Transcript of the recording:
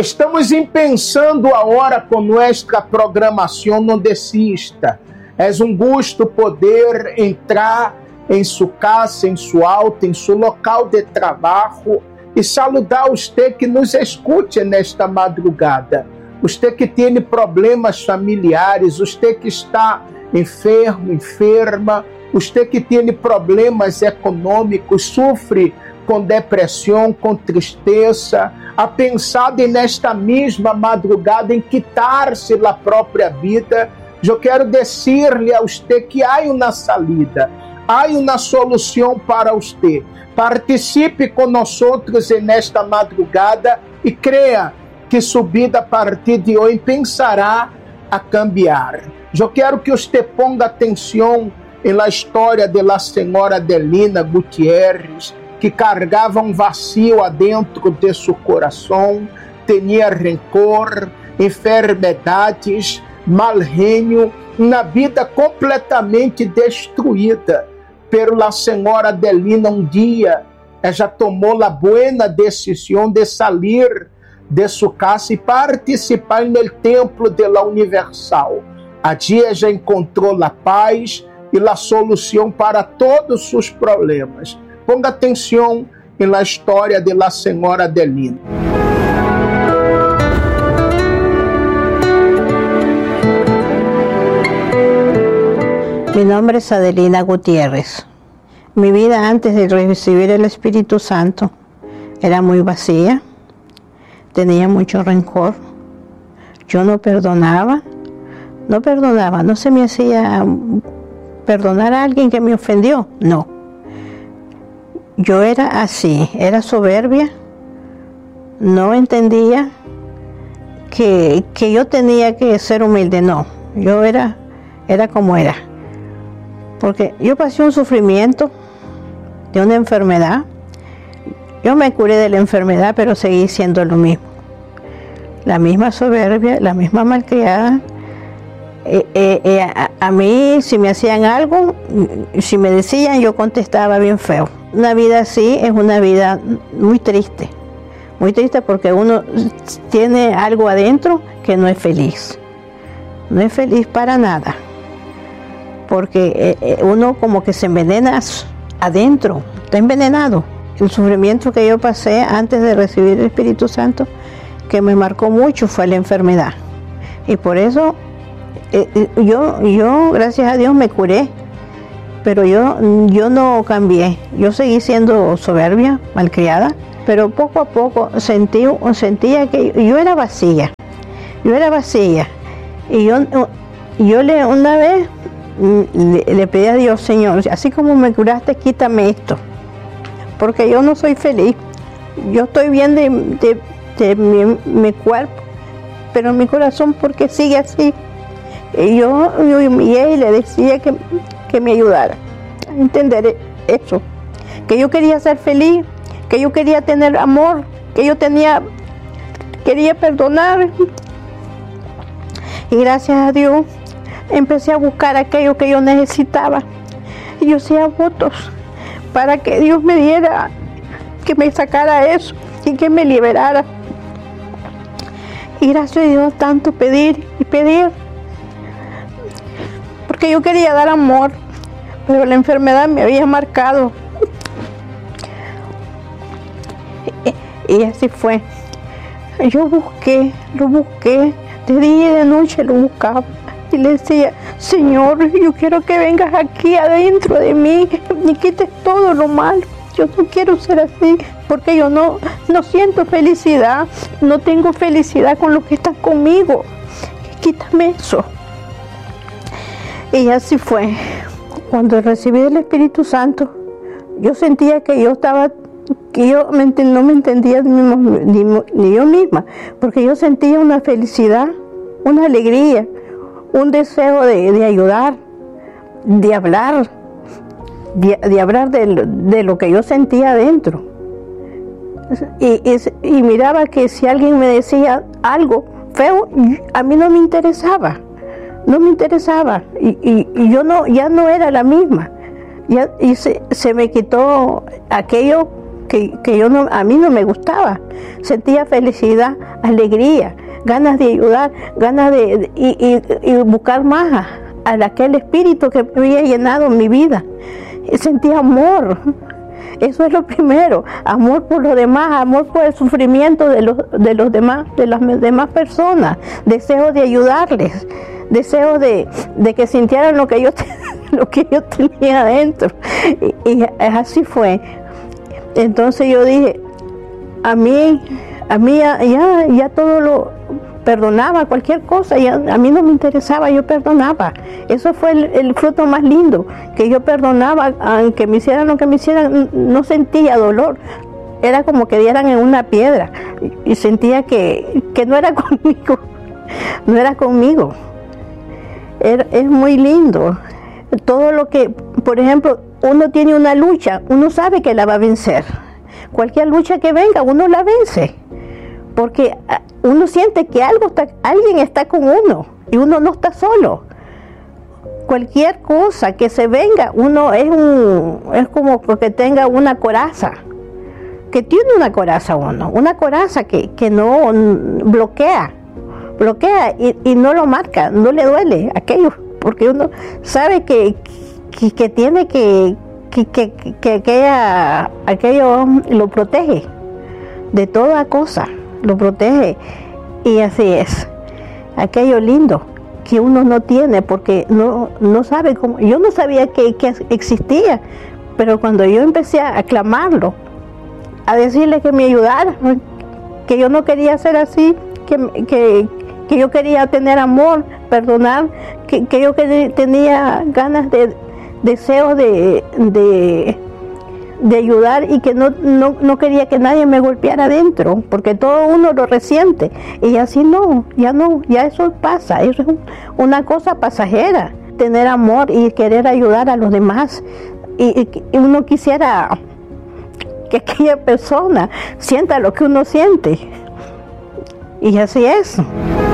estamos pensando agora com nossa programação no Desista. É um gosto poder entrar em sua casa, em sua alta, em seu local de trabalho e saludar você que nos escute nesta madrugada. Você que tem problemas familiares, você que está enfermo, enferma, você que tem problemas econômicos, sofre com depressão, com tristeza, a pensar nesta mesma madrugada em quitar-se da própria vida, eu quero dizer-lhe a você que há uma salida, há uma solução para você. Participe conosco nesta madrugada e creia que sua vida a partir de hoje pensará a cambiar. Eu quero que você ponga atenção na história da senhora Adelina Gutierrez, que carregava vazio adentro de seu coração, tinha rancor, enfermidades, mal genio, uma vida completamente destruída. Pero a senhora Adelina dia já tomou a boa decisão de sair de sua casa e participar no templo de la Universal. Allí já encontrou a paz e a solução para todos os problemas. Ponga atenção na história da senhora Adelina. Mi nombre es Adelina Gutiérrez. Mi vida antes de recibir el Espíritu Santo era muy vacía, tenía mucho rencor, yo no perdonaba, no se me hacía perdonar a alguien que me ofendió, no. Yo era así, era soberbia, no entendía que yo tenía que ser humilde, no, yo era como era. Porque yo pasé un sufrimiento de una enfermedad. Yo me curé de la enfermedad, pero seguí siendo lo mismo. La misma soberbia, la misma malcriada. A mí, si me hacían algo, si me decían, yo contestaba bien feo. Una vida así es una vida muy triste porque uno tiene algo adentro que no es feliz. No es feliz para nada. Porque uno como que se envenena adentro, está envenenado. El sufrimiento que yo pasé antes de recibir el Espíritu Santo, que me marcó mucho, fue la enfermedad. Y por eso yo gracias a Dios me curé, pero yo no cambié. Yo seguí siendo soberbia, malcriada, pero poco a poco sentía que yo era vacía. Y una vez le pedí a Dios, Señor, así como me curaste, quítame esto, porque yo no soy feliz. Yo estoy bien de mi cuerpo, pero mi corazón, porque sigue así. Y yo humillé y le decía que me ayudara a entender eso, que yo quería ser feliz, que yo quería tener amor, que yo quería perdonar. Y gracias a Dios empecé a buscar aquello que yo necesitaba. Y yo hacía votos para que Dios me diera, que me sacara eso y que me liberara. Y gracias a Dios tanto pedir y pedir. Porque yo quería dar amor, pero la enfermedad me había marcado. Y así fue. Yo lo busqué, de día y de noche lo buscaba. Y le decía, Señor, yo quiero que vengas aquí adentro de mí y quites todo lo malo. Yo no quiero ser así, porque yo no siento felicidad, no tengo felicidad con los que están conmigo. Quítame eso. Y así fue. Cuando recibí el Espíritu Santo, yo sentía que yo no me entendía ni yo misma, porque yo sentía una felicidad, una alegría, un deseo de ayudar, de hablar de lo que yo sentía adentro. Y miraba que si alguien me decía algo feo, a mí no me interesaba. Y yo ya no era la misma. Y se me quitó aquello que yo no, a mí no me gustaba. Sentía felicidad, alegría, ganas de ayudar, ganas y buscar más a aquel espíritu que me había llenado mi vida. Sentía amor. Eso es lo primero, amor por los demás, amor por el sufrimiento de los demás, de las demás personas, deseo de ayudarles, deseo de que sintieran lo que yo tenía adentro. Y así fue. Entonces yo dije, a mí ya todo lo perdonaba, cualquier cosa, ya a mí no me interesaba, yo perdonaba. Eso fue el fruto más lindo, que yo perdonaba, aunque me hicieran lo que me hicieran, no sentía dolor. Era como que dieran en una piedra y sentía que no era conmigo, no era conmigo. Es muy lindo. Todo lo que, por ejemplo, uno tiene una lucha, uno sabe que la va a vencer. Cualquier lucha que venga, uno la vence. Porque uno siente que alguien está con uno y uno no está solo. Cualquier cosa que se venga, uno es como que tenga una coraza, que tiene una coraza uno, una coraza que no bloquea y no lo marca, no le duele aquello, porque uno sabe que tiene que aquello lo protege de toda cosa. Lo protege, y así es, aquello lindo que uno no tiene porque no sabe cómo. Yo no sabía que existía, pero cuando yo empecé a clamarlo, a decirle que me ayudara, que yo no quería ser así, que yo quería tener amor, perdonar, que yo tenía ganas deseo de ayudar, y que no quería que nadie me golpeara adentro, porque todo uno lo resiente, y así ya eso pasa, eso es una cosa pasajera, tener amor y querer ayudar a los demás, y uno quisiera que aquella persona sienta lo que uno siente, y así es.